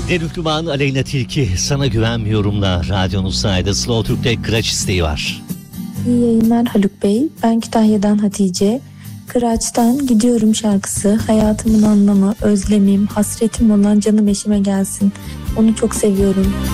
Derüklüman Aleyna Tilki Sana Güvenmiyorum'la radyonuzda Slow Türk'te Kıraç isteği var. İyi yayınlar Haluk Bey. Ben Kütahya'dan Hatice. Kıraç'tan Gidiyorum şarkısı hayatımın anlamı, özlemim, hasretim olan canım eşime gelsin. Onu çok seviyorum.